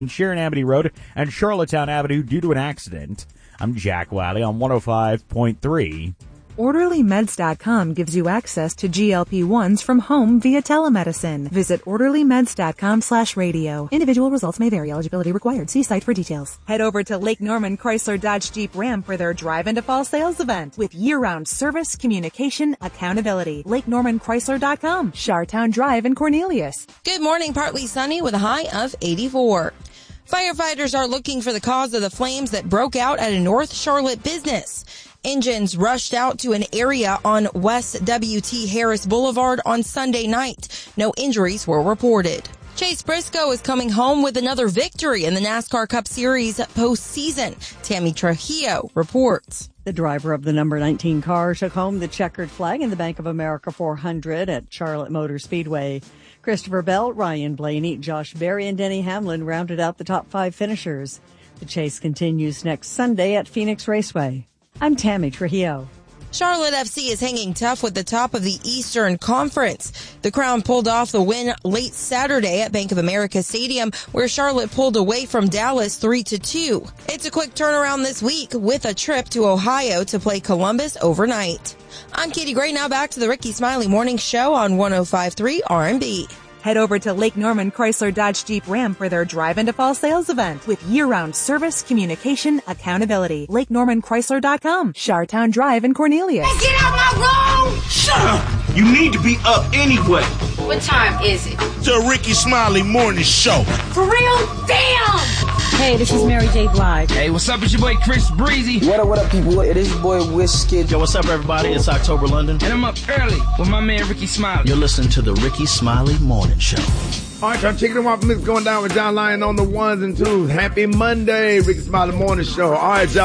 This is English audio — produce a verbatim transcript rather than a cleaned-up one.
Sharon Avenue Road and Charlottetown Avenue due to an accident. I'm Jack Wiley on one oh five point three. Orderly Meds dot com gives you access to G L P ones from home via telemedicine. Visit Orderly Meds dot com slash radio. Individual results may vary. Eligibility required. See site for details. Head over to Lake Norman Chrysler Dodge Jeep Ram for their Drive into Fall sales event with year-round service, communication, accountability. Lake Norman Chrysler dot com, Chartown Drive in Cornelius. Good morning. Partly sunny with a high of eighty-four. Firefighters are looking for the cause of the flames that broke out at a North Charlotte business. Engines rushed out to an area on West W T Harris Boulevard on Sunday night. No injuries were reported. Chase Briscoe is coming home with another victory in the NASCAR Cup Series postseason. Tammy Trujillo reports. The driver of the number nineteen car took home the checkered flag in the Bank of America four hundred at Charlotte Motor Speedway. Christopher Bell, Ryan Blaney, Josh Berry, and Denny Hamlin rounded out the top five finishers. The chase continues next Sunday at Phoenix Raceway. I'm Tammy Trujillo. Charlotte F C is hanging tough with the top of the Eastern Conference. The Crown pulled off the win late Saturday at Bank of America Stadium, where Charlotte pulled away from Dallas three to two. It's a quick turnaround this week with a trip to Ohio to play Columbus overnight. I'm Katie Gray. Now back to the Ricky Smiley Morning Show on one oh five point three R and B. Head over to Lake Norman Chrysler Dodge Jeep Ram for their Drive into Fall sales event with year-round service, communication, accountability. Lake Norman Chrysler dot com, Chartown Drive in Cornelius. Hey, get out my room! Shut up! You need to be up anyway. What time is it? The Ricky Smiley Morning Show. For real? Damn! Hey, this is Mary J. Blige. Hey, what's up? It's your boy Chris Breezy. What up, what up, people? It is your boy Whiskey. Yo, what's up, everybody? It's October London. And I'm up early with my man Ricky Smiley. You're listening to the Ricky Smiley Morning Show. All right, y'all, checking them off. Going down with John Lyon on the ones and twos. Happy Monday, Ricky Smiley Morning Show. All right, y'all.